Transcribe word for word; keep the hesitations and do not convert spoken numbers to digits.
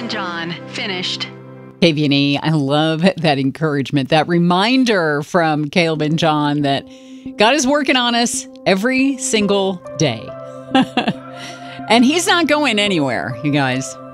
and John, finished. K V N E, I love that encouragement, that reminder from Caleb and John that God is working on us every single day. And he's not going anywhere, you guys.